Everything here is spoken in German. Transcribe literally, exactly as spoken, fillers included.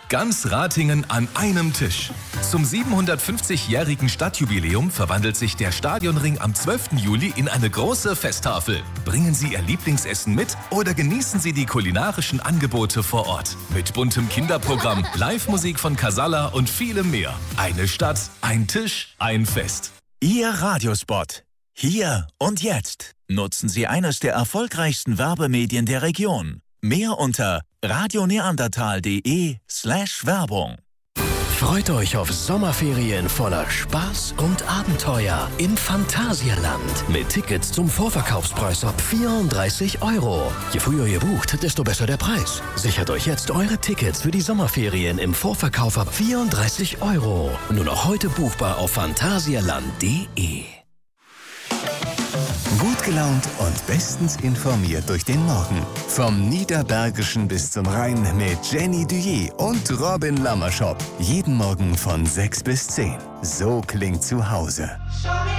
Ganz Ratingen an einem Tisch. Zum siebenhundertfünfzigjährigen Stadtjubiläum verwandelt sich der Stadionring am zwölften Juli in eine große Festtafel. Bringen Sie Ihr Lieblingsessen mit oder genießen Sie die kulinarischen Angebote vor Ort. Mit buntem Kinderprogramm, Live-Musik von Casalla und vielem mehr. Eine Stadt, ein Tisch, ein Fest. Ihr Radiospot. Hier und jetzt. Nutzen Sie eines der erfolgreichsten Werbemedien der Region. Mehr unter radioneandertal.de slash Werbung. Freut euch auf Sommerferien voller Spaß und Abenteuer im Phantasialand. Mit Tickets zum Vorverkaufspreis ab vierunddreißig Euro. Je früher ihr bucht, desto besser der Preis. Sichert euch jetzt eure Tickets für die Sommerferien im Vorverkauf ab vierunddreißig Euro. Nur noch heute buchbar auf phantasialand punkt de. Gut gelaunt und bestens informiert durch den Morgen. Vom Niederbergischen bis zum Rhein mit Jenny Duyé und Robin Lammerschop. Jeden Morgen von sechs bis zehn. So klingt zu Hause.